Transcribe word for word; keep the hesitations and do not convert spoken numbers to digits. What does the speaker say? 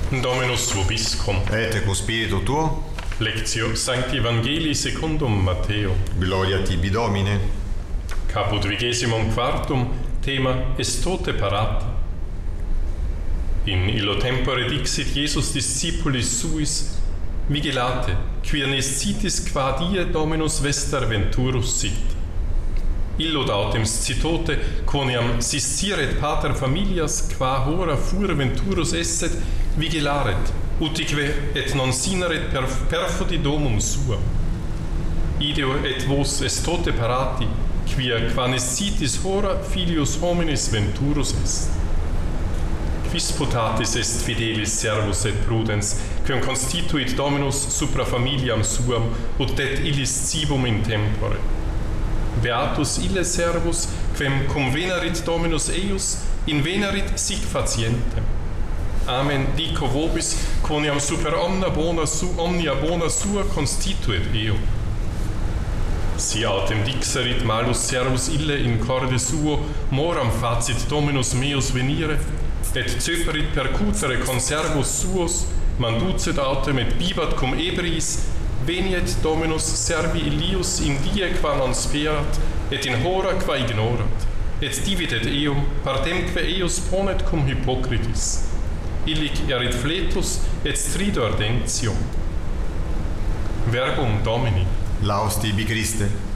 Dominus vobiscum. Et cum spiritu tuo. Lectio Sancti Evangelii secundum Matteo. Gloria tibi, Domine. Caput vigesimum quartum, thema estote parati. In illo tempore dixit Iesus discipulis suis, vigilate, quia nescitis qua die Dominus vester venturus sit. Illo autem citote, quoniam sistiret pater familias, qua hora fur venturus esset, vigilaret, utique et non sineret per perfidi domum sua. Ideo et vos estote parati, quia qua nescitis hora filius hominis venturus est. Quis putatis est fidelis servus et prudens, quem constituit Dominus supra familiam suam, ut det illis cibum in tempore. Beatus ille servus, quem convenerit Dominus eius, invenerit sic facientem. Amen, dico vobis, quoniam super omnia bona, su, omnia bona sua constituit eo. Si autem dixerit malus servus ille in corde suo, moram facit Dominus meus venire, et ceperit percutere conservus suos, manducet autem et bibat cum ebriis, veniet Dominus servi illius in die qua non sperat, et in hora qua ignorat, et dividet eum, partemque eius ponet cum hypocritis. Illic erit fletus, et stridor dentium. Verbum Domini. Laus tibi, Christe.